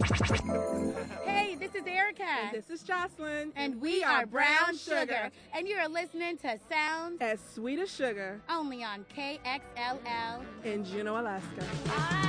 Hey, this is Erica. And this is Jocelyn. And we are Brown Sugar. And you are listening to Sounds as Sweet as Sugar. Only on KXLL in Juneau, Alaska.